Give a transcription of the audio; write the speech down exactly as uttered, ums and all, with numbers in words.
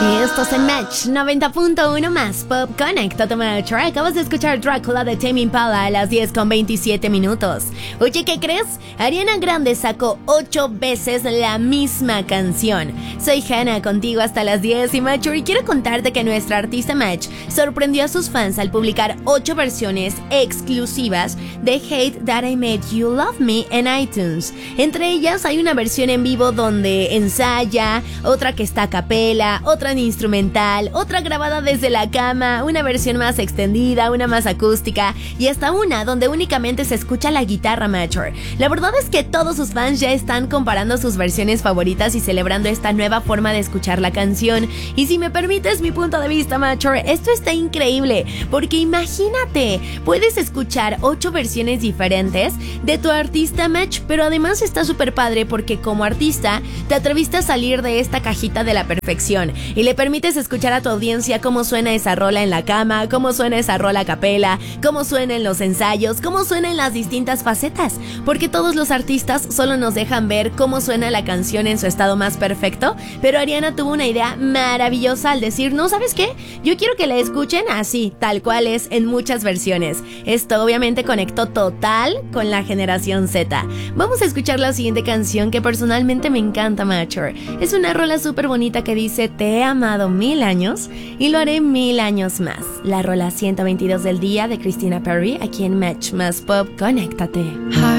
Esto es en Match noventa punto uno más Pop. Conéctate, Match. Acabas de escuchar Drácula de Tame Impala a las diez con veintisiete minutos. Oye, ¿qué crees? Ariana Grande sacó ocho veces la misma canción. Soy Hannah, contigo hasta las diez y Match, y quiero contarte que nuestra artista Match sorprendió a sus fans al publicar ocho versiones exclusivas de Hate That I Made You Love Me en iTunes. Entre ellas hay una versión en vivo donde ensaya, otra que está a capela, otra en instrumental, otra grabada desde la cama, una versión más extendida, una más acústica y hasta una donde únicamente se escucha la guitarra, Matcher. La verdad es que todos sus fans ya están comparando sus versiones favoritas y celebrando esta nueva forma de escuchar la canción. Y si me permites mi punto de vista, Matcher, esto está increíble, porque imagínate, puedes escuchar ocho versiones diferentes de tu artista, Match, pero además está súper padre porque como artista te atreviste a salir de esta cajita de la perfección y le permites escuchar a tu audiencia cómo suena esa rola en la cama, cómo suena esa rola a capela, cómo suena en los ensayos, cómo suena en las distintas facetas, porque todos los artistas solo nos dejan ver cómo suena la canción en su estado más perfecto, pero Ariana tuvo una idea maravillosa al decir, no, ¿sabes qué? Yo quiero que la escuchen así, tal cual es, en muchas versiones. Esto obviamente conectó total con la generación Z. Vamos a escuchar la siguiente canción que personalmente me encanta, Matcher. Es una rola súper bonita que dice, te he amado mil años y lo haré mil años más. La rola ciento veintidós del día de Christina Perri, aquí en Match más Pop. Conéctate.